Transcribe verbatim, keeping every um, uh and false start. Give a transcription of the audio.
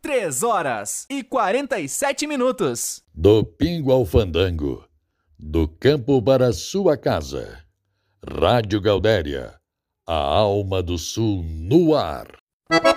Três horas e quarenta e sete minutos. Do Pingo ao Fandango, do campo para sua casa. Rádio Gaudéria, a alma do sul no ar.